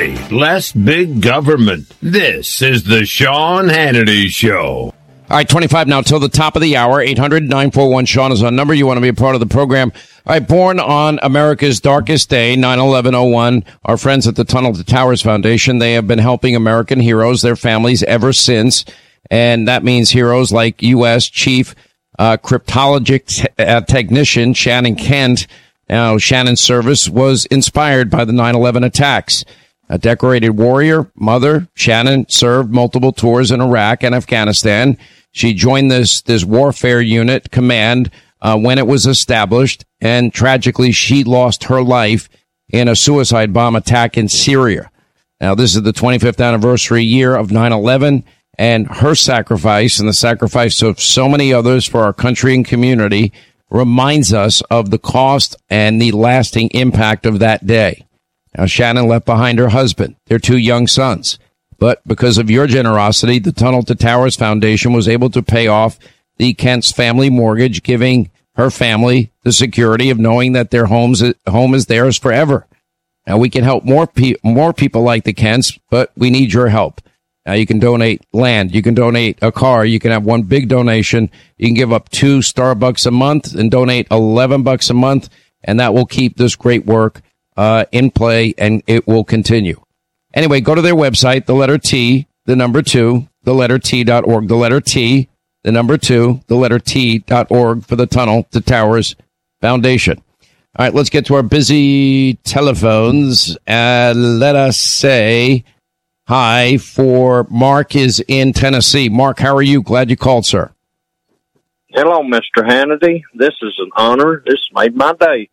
country, less big government. This is the Sean Hannity Show. All right, 25 now till the top of the hour. 800-941-SEAN is our number. You want to be a part of the program. All right, born on America's darkest day, 9/11/01, our friends at the Tunnel to Towers Foundation, they have been helping American heroes, their families, ever since. And that means heroes like U.S. Chief Cryptologic Technician Shannon Kent. Now, Shannon's service was inspired by the 9/11 attacks. A decorated warrior, mother, Shannon served multiple tours in Iraq and Afghanistan. She joined this warfare unit command when it was established, and tragically, she lost her life in a suicide bomb attack in Syria. Now, this is the 25th anniversary year of 9/11, and her sacrifice and the sacrifice of so many others for our country and community reminds us of the cost and the lasting impact of that day. Now, Shannon left behind her husband, their 2 young sons. But because of your generosity, the Tunnel to Towers Foundation was able to pay off the Kent's family mortgage, giving her family the security of knowing that their home is theirs forever. Now, we can help more people like the Kents, but we need your help. Now, you can donate land. You can donate a car. You can have one big donation. You can give up 2 Starbucks a month and donate $11 a month, and that will keep this great work in play, and it will continue. Anyway, go to their website, the letter T, the number 2, the letter T.org, the letter T, the number 2, the letter T.org for the Tunnel to Towers Foundation. All right, let's get to our busy telephones. Let us say hi for Mark is in Tennessee. Mark, how are you? Glad you called, sir. Hello, Mr. Hannity. This is an honor. This made my day.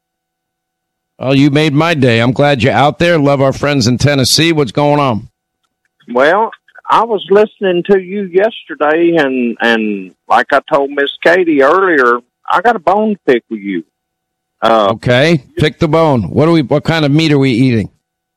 Well, you made my day. I'm glad you're out there. Love our friends in Tennessee. What's going on? Well, I was listening to you yesterday, and like I told Miss Katie earlier, I got a bone to pick with you. Okay, pick the bone. What kind of meat are we eating?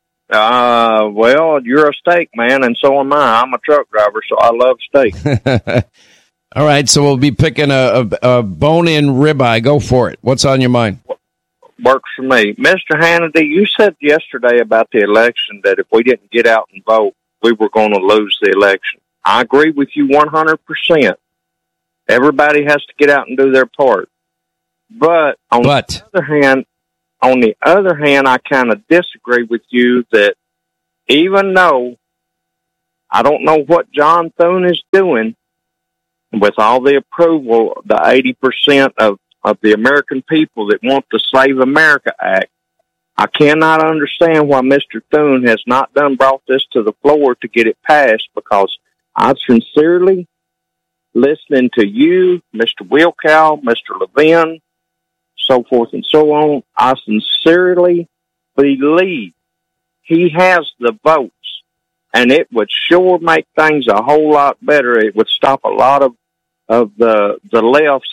Well, you're a steak man, and so am I. I'm a truck driver, so I love steak. All right, so we'll be picking a bone-in ribeye. Go for it. What's on your mind? Works for me. Mr. Hannity, you said yesterday about the election that if we didn't get out and vote, we were going to lose the election. I agree with you 100%. Everybody has to get out and do their part. But on the other hand, I kind of disagree with you that even though I don't know what John Thune is doing with all the approval, the 80% of the American people that want the Save America Act, I cannot understand why Mr. Thune has not brought this to the floor to get it passed, because I sincerely, listening to you, Mr. Wilkow, Mr. Levin, so forth and so on, I sincerely believe he has the votes, and it would sure make things a whole lot better. It would stop a lot of the left's,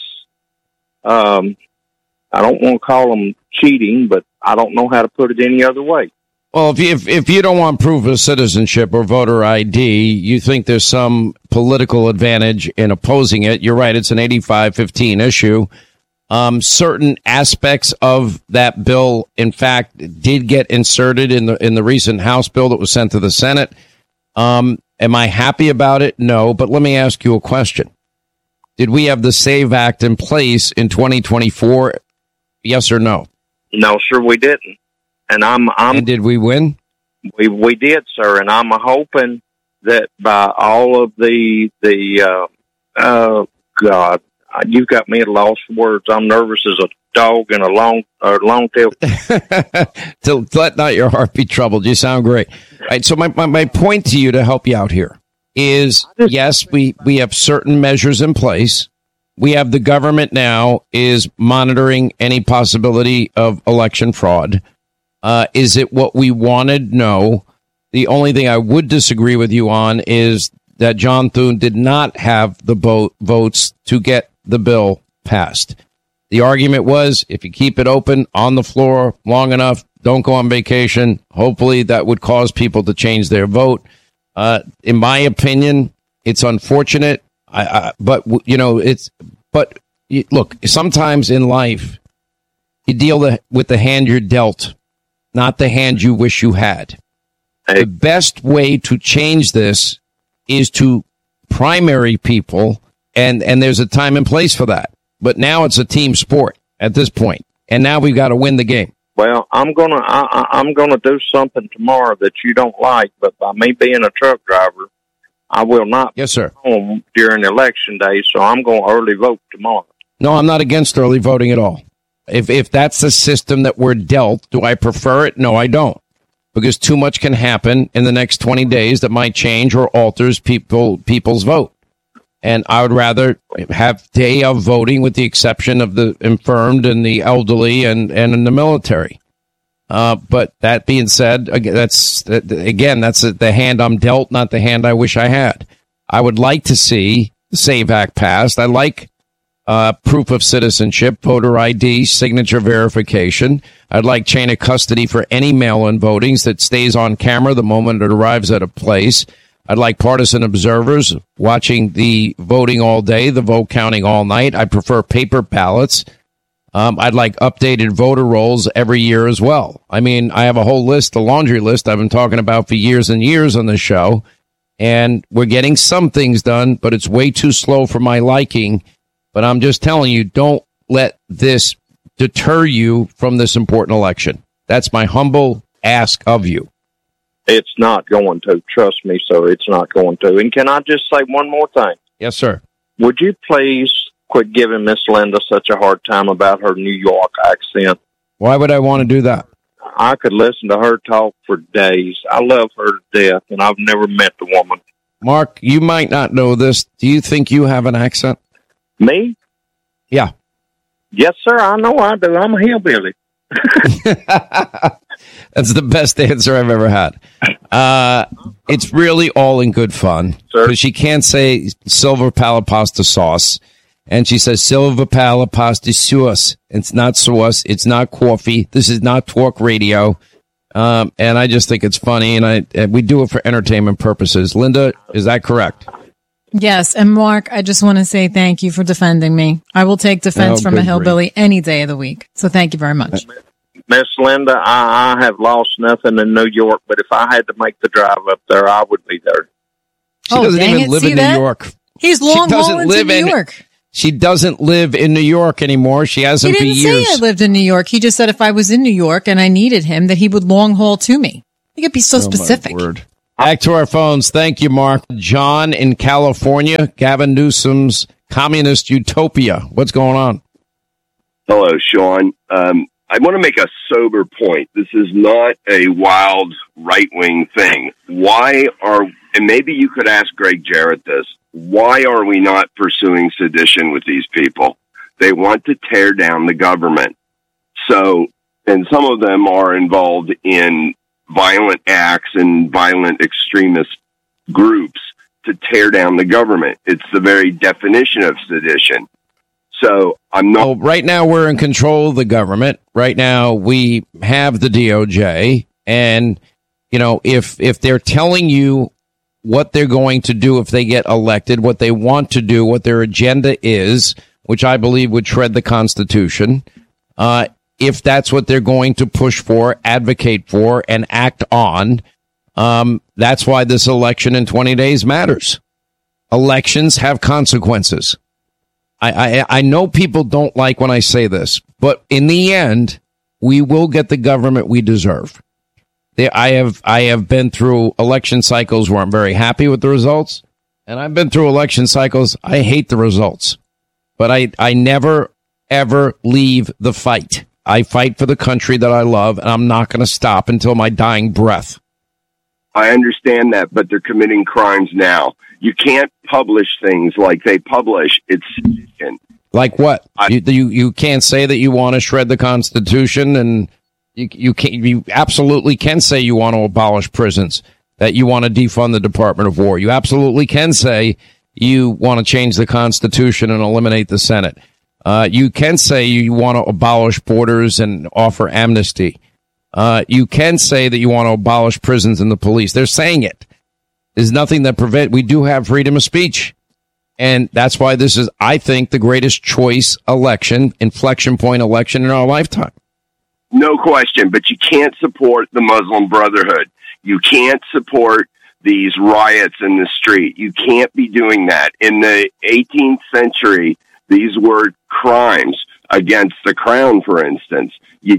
I don't want to call them cheating, but I don't know how to put it any other way. Well, if you don't want proof of citizenship or voter ID, you think there's some political advantage in opposing it. You're right. It's an 85-15 issue. Certain aspects of that bill, in fact, did get inserted in the recent House bill that was sent to the Senate. Am I happy about it? No. But let me ask you a question. Did we have the SAVE Act in place in 2024? Yes or no? No, sir, we didn't. And and did we win? We did, sir. And I'm hoping that by all of God, you've got me at a loss for words. I'm nervous as a dog in a long tail. Let not your heart be troubled. You sound great. All right, so my point to you to help you out here is, yes, we have certain measures in place. We have the government now is monitoring any possibility of election fraud. Is it what we wanted? No. The only thing I would disagree with you on is that John Thune did not have the votes to get the bill passed. The argument was, if you keep it open on the floor long enough, don't go on vacation. Hopefully that would cause people to change their vote. In my opinion, it's unfortunate. But look, sometimes in life, you deal with the hand you're dealt, not the hand you wish you had. The best way to change this is to primary people, and there's a time and place for that. But now it's a team sport at this point, and now we've got to win the game. Well, I'm gonna do something tomorrow that you don't like, but by me being a truck driver, I will not be home during election day, so I'm going to early vote tomorrow. No, I'm not against early voting at all. If that's the system that we're dealt, do I prefer it? No, I don't. Because too much can happen in the next 20 days that might change or alters people's vote. And I would rather have day of voting with the exception of the infirmed and the elderly and in the military. But that being said, that's the hand I'm dealt, not the hand I wish I had. I would like to see the SAVE Act passed. I like proof of citizenship, voter ID, signature verification. I'd like chain of custody for any mail-in votings that stays on camera the moment it arrives at a place. I'd like partisan observers watching the voting all day, the vote counting all night. I prefer paper ballots. I'd like updated voter rolls every year as well. I mean, I have a whole list, a laundry list I've been talking about for years and years on the show, and we're getting some things done, but it's way too slow for my liking. But I'm just telling you, don't let this deter you from this important election. That's my humble ask of you. It's not going to. Trust me, sir. It's not going to. And can I just say one more thing? Yes, sir. Would you please quit giving Miss Linda such a hard time about her New York accent? Why would I want to do that? I could listen to her talk for days. I love her to death, and I've never met the woman. Mark, you might not know this. Do you think you have an accent? Me? Yeah. Yes, sir. I know I do. I'm a hillbilly. That's the best answer I've ever had. It's really all in good fun. Because she can't say silver pala pasta sauce. And she says silver pala pasta sauce. It's not sauce. It's not coffee. This is not talk radio. And I just think it's funny. And we do it for entertainment purposes. Linda, is that correct? Yes. And Mark, I just want to say thank you for defending me. I will take defense from a hillbilly any day of the week. So thank you very much. Miss Linda, I have lost nothing in New York, but if I had to make the drive up there, I would be there. She doesn't even live in New York. He's long hauling to New York. She doesn't live in New York anymore. She hasn't for years. He didn't say I lived in New York. He just said if I was in New York and I needed him, that he would long haul to me. You could be so specific. My word. Back to our phones. Thank you, Mark. John in California, Gavin Newsom's communist utopia. What's going on? Hello, Sean. I want to make a sober point. This is not a wild right-wing thing. And maybe you could ask Greg Jarrett this, why are we not pursuing sedition with these people? They want to tear down the government. So, and some of them are involved in violent acts and violent extremist groups to tear down the government. It's the very definition of sedition. So I'm not. Well, right now we're in control of the government. Right now we have the DOJ, and if they're telling you what they're going to do if they get elected, what they want to do, what their agenda is, which I believe would shred the Constitution, if that's what they're going to push for, advocate for, and act on, that's why this election in 20 days matters. Elections have consequences. I know people don't like when I say this, but in the end, we will get the government we deserve. I have been through election cycles where I'm very happy with the results, and I've been through election cycles I hate the results. But I never, ever leave the fight. I fight for the country that I love, and I'm not going to stop until my dying breath. I understand that, but they're committing crimes now. You can't publish things like they publish. It's sedition. Like what? You can't say that you want to shred the Constitution, and you absolutely can say you want to abolish prisons, that you want to defund the Department of War. You absolutely can say you want to change the Constitution and eliminate the Senate. You can say you want to abolish borders and offer amnesty. You can say that you want to abolish prisons and the police. They're saying it. There's nothing that we do have freedom of speech. And that's why this is, I think, the greatest choice election, inflection point election in our lifetime. No question, but you can't support the Muslim Brotherhood. You can't support these riots in the street. You can't be doing that. In the 18th century, these were crimes against the crown, for instance.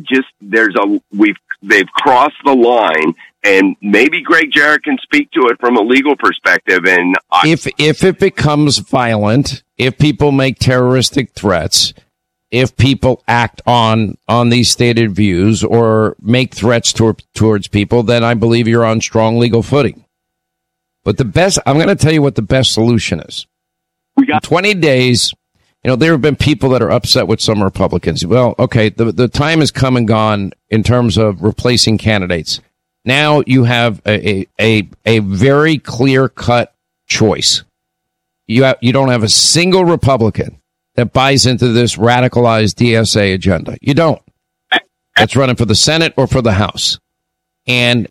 They've crossed the line, and maybe Greg Jarrett can speak to it from a legal perspective. And if it becomes violent, if people make terroristic threats, if people act on these stated views or make threats towards people, then I believe you're on strong legal footing. But I'm going to tell you what the best solution is. We got 20 days. There have been people that are upset with some Republicans. Well, okay, the time has come and gone in terms of replacing candidates. Now you have a very clear-cut choice. You don't have a single Republican that buys into this radicalized DSA agenda. You don't. That's running for the Senate or for the House. And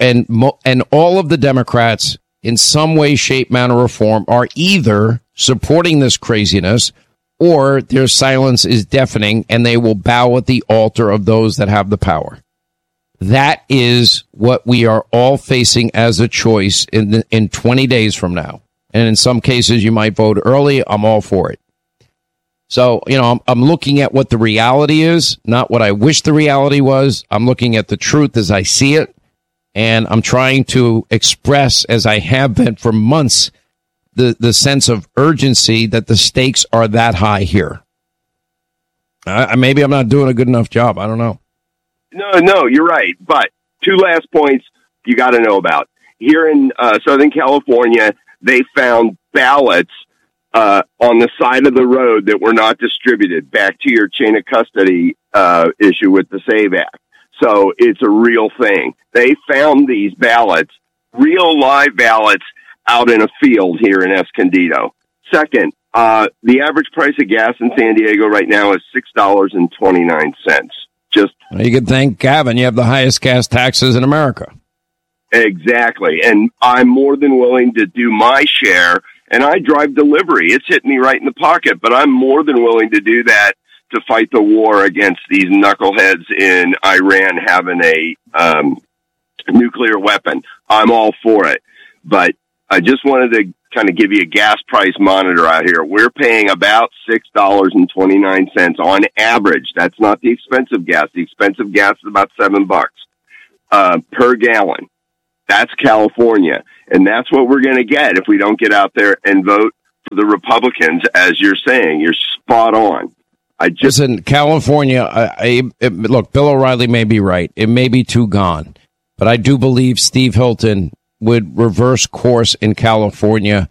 all of the Democrats, in some way, shape, manner, or form, are either supporting this craziness or their silence is deafening and they will bow at the altar of those that have the power. That is what we are all facing as a choice in 20 days from now. And in some cases, you might vote early. I'm all for it. So, I'm looking at what the reality is, not what I wish the reality was. I'm looking at the truth as I see it. And I'm trying to express, as I have been for months, the sense of urgency that the stakes are that high here. Maybe I'm not doing a good enough job. I don't know. No, you're right. But two last points you got to know about. Here in Southern California, they found ballots on the side of the road that were not distributed. Back to your chain of custody issue with the SAVE Act. So it's a real thing. They found these ballots, real live ballots, out in a field here in Escondido. Second, the average price of gas in San Diego right now is $6.29. You can thank Gavin. You have the highest gas taxes in America. Exactly. And I'm more than willing to do my share. And I drive delivery. It's hitting me right in the pocket, but I'm more than willing to do that to fight the war against these knuckleheads in Iran having a nuclear weapon. I'm all for it. But I just wanted to kind of give you a gas price monitor out here. We're paying about $6.29 on average. That's not the expensive gas. The expensive gas is about $7 per gallon. That's California. And that's what we're going to get if we don't get out there and vote for the Republicans, as you're saying. You're spot on. Listen, California, look, Bill O'Reilly may be right. It may be too gone. But I do believe Steve Hilton would reverse course in California,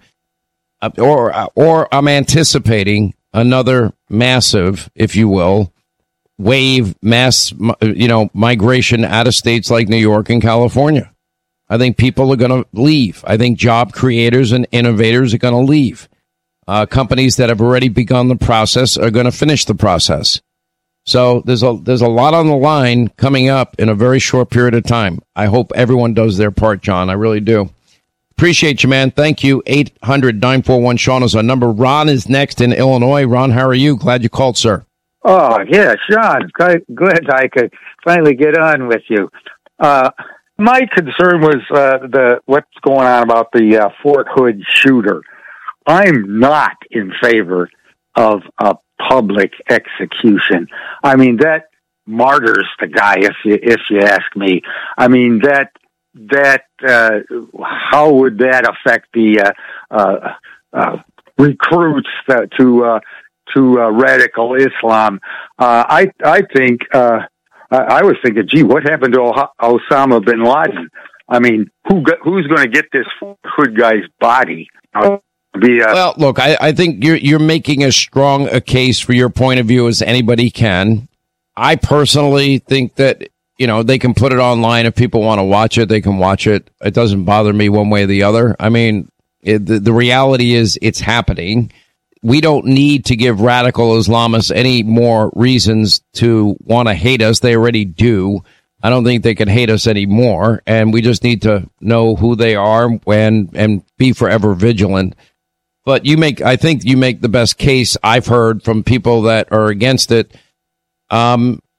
or I'm anticipating another massive, if you will, wave mass, migration out of states like New York and California. I think people are going to leave. I think job creators and innovators are going to leave. Companies that have already begun the process are going to finish the process. So there's a lot on the line coming up in a very short period of time. I hope everyone does their part, John. I really do. Appreciate you, man. Thank you. 800-941-SEAN is our number. Ron is next in Illinois. Ron, how are you? Glad you called, sir. Oh, yeah, Sean. Good. I could finally get on with you. My concern was what's going on about the Fort Hood shooter. I'm not in favor of a public execution. I mean, that martyrs the guy, if you ask me. I mean, how would that affect the recruits to radical Islam? I think I was thinking, gee, what happened to Osama bin Laden? I mean, who's going to get this Hood guy's body? Well, look, I think you're making as strong a case for your point of view as anybody can. I personally think that, they can put it online. If people want to watch it, they can watch it. It doesn't bother me one way or the other. I mean, the reality is it's happening. We don't need to give radical Islamists any more reasons to want to hate us. They already do. I don't think they can hate us anymore. And we just need to know who they are and be forever vigilant. But I think you make the best case I've heard from people that are against it.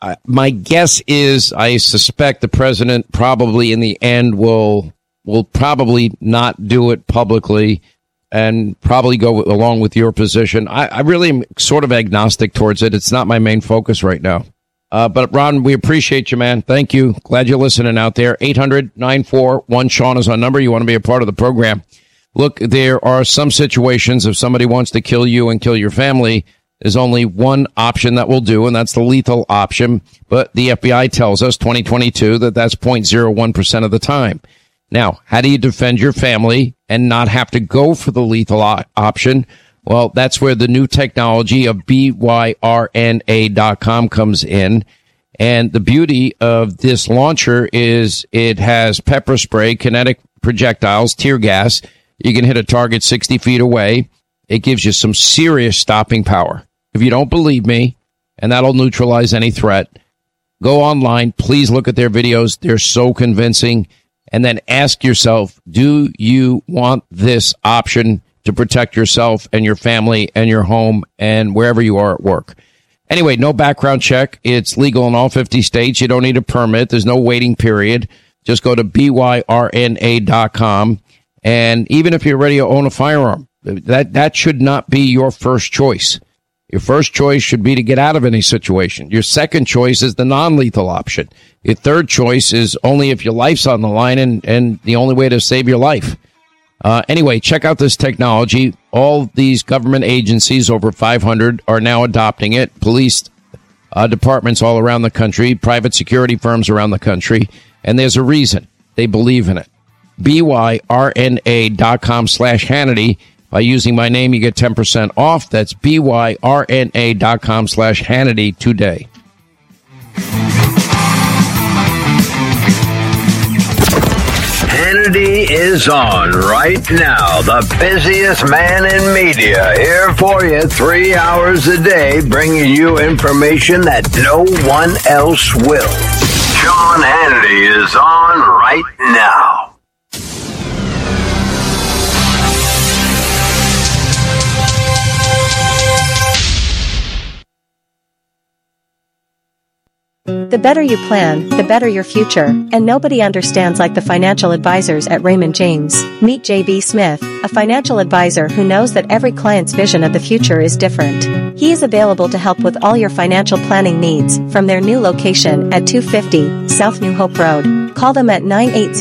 my guess is I suspect the president probably in the end will probably not do it publicly and probably go along with your position. I really am sort of agnostic towards it. It's not my main focus right now. But Ron, we appreciate you, man. Thank you. Glad you're listening out there. 800-941-SEAN is our number. You want to be a part of the program. Look, there are some situations if somebody wants to kill you and kill your family, there's only one option that will do, and that's the lethal option. But the FBI tells us, 2022, that's 0.01% of the time. Now, how do you defend your family and not have to go for the lethal option? Well, that's where the new technology of BYRNA.com comes in. And the beauty of this launcher is it has pepper spray, kinetic projectiles, tear gas. You can hit a target 60 feet away. It gives you some serious stopping power. If you don't believe me, and that'll neutralize any threat, go online. Please look at their videos. They're so convincing. And then ask yourself, do you want this option to protect yourself and your family and your home and wherever you are at work? Anyway, no background check. It's legal in all 50 states. You don't need a permit. There's no waiting period. Just go to BYRNA.com. And even if you're ready to own a firearm, that should not be your first choice. Your first choice should be to get out of any situation. Your second choice is the non-lethal option. Your third choice is only if your life's on the line and the only way to save your life. Anyway, check out this technology. All these government agencies, over 500, are now adopting it. Police departments all around the country, private security firms around the country. And there's a reason they believe in it. BYRNA.com/Hannity. By using my name, you get 10% off. That's BYRNA.com/Hannity today. Hannity is on right now. The busiest man in media. Here for you 3 hours a day, bringing you information that no one else will. Sean Hannity is on right now. The better you plan, the better your future, and nobody understands like the financial advisors at Raymond James. Meet J.B. Smith, a financial advisor who knows that every client's vision of the future is different. He is available to help with all your financial planning needs from their new location at 250 South New Hope Road. Call them at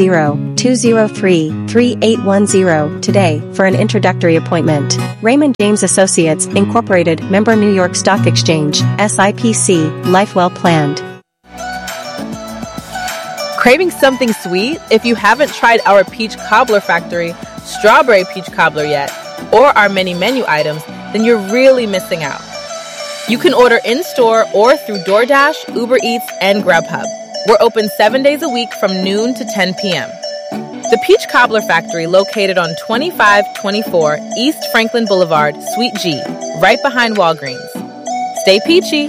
980-203-3810 today for an introductory appointment. Raymond James Associates, Incorporated, member New York Stock Exchange, SIPC, life well planned. Craving something sweet? If you haven't tried our Peach Cobbler Factory Strawberry Peach Cobbler yet, or our many menu items, then you're really missing out. You can order in-store or through DoorDash, Uber Eats, and Grubhub. We're open 7 days a week from noon to 10 p.m. The Peach Cobbler Factory, located on 2524 East Franklin Boulevard, Suite G, right behind Walgreens. Stay peachy.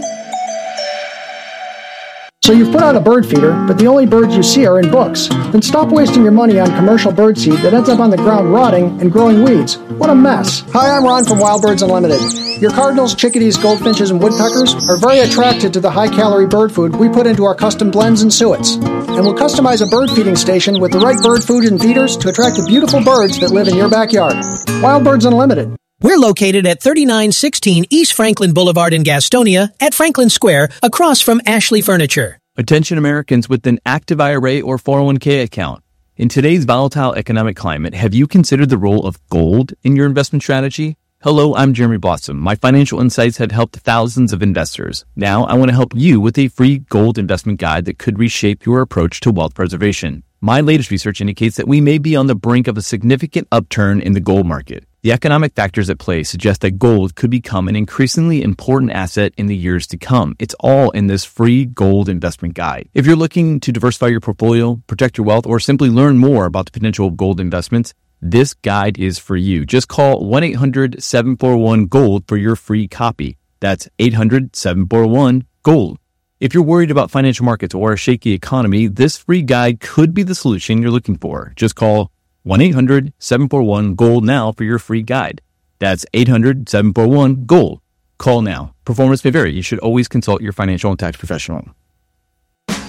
So you've put out a bird feeder, but the only birds you see are in books. Then stop wasting your money on commercial bird seed that ends up on the ground rotting and growing weeds. What a mess. Hi, I'm Ron from Wild Birds Unlimited. Your cardinals, chickadees, goldfinches, and woodpeckers are very attracted to the high-calorie bird food we put into our custom blends and suets. And we'll customize a bird feeding station with the right bird food and feeders to attract the beautiful birds that live in your backyard. Wild Birds Unlimited. We're located at 3916 East Franklin Boulevard in Gastonia at Franklin Square, across from Ashley Furniture. Attention Americans with an active IRA or 401k account. In today's volatile economic climate, have you considered the role of gold in your investment strategy? Hello, I'm Jeremy Blossom. My financial insights have helped thousands of investors. Now I want to help you with a free gold investment guide that could reshape your approach to wealth preservation. My latest research indicates that we may be on the brink of a significant upturn in the gold market. The economic factors at play suggest that gold could become an increasingly important asset in the years to come. It's all in this free gold investment guide. If you're looking to diversify your portfolio, protect your wealth, or simply learn more about the potential of gold investments, this guide is for you. Just call 1-800-741-GOLD for your free copy. That's 800-741-GOLD. If you're worried about financial markets or a shaky economy, this free guide could be the solution you're looking for. Just call 1-800-741-GOLD now for your free guide. That's 800-741-GOLD. Call now. Performance may vary. You should always consult your financial and tax professional.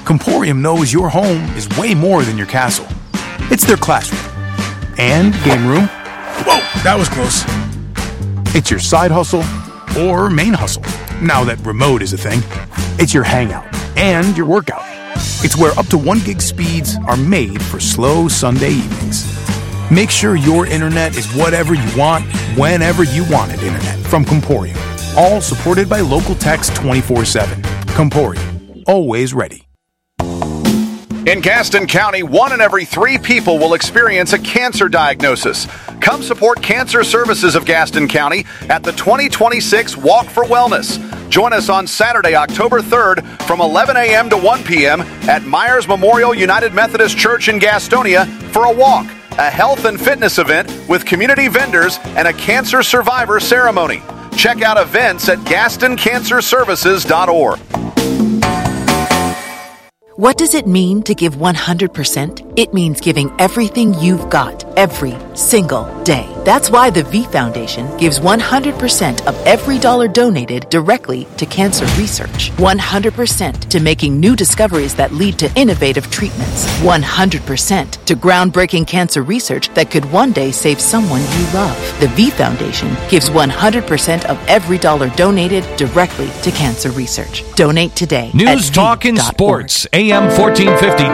Comporium knows your home is way more than your castle. It's their classroom and game room. Whoa, that was close. It's your side hustle or main hustle. Now that remote is a thing, it's your hangout and your workout. It's where up to 1 gig speeds are made for slow Sunday evenings. Make sure your internet is whatever you want, whenever you want it internet from Comporium. All supported by local techs 24/7. Comporium, always ready. In Gaston County, 1 in every 3 people will experience a cancer diagnosis. Come support Cancer Services of Gaston County at the 2026 Walk for Wellness. Join us on Saturday, October 3rd from 11 a.m. to 1 p.m. at Myers Memorial United Methodist Church in Gastonia for a walk, a health and fitness event with community vendors, and a cancer survivor ceremony. Check out events at GastonCancerServices.org. What does it mean to give 100%? It means giving everything you've got every single day. That's why the V Foundation gives 100% of every dollar donated directly to cancer research. 100% to making new discoveries that lead to innovative treatments. 100% to groundbreaking cancer research that could one day save someone you love. The V Foundation gives 100% of every dollar donated directly to cancer research. Donate today. News, talk, and sports. AM 1450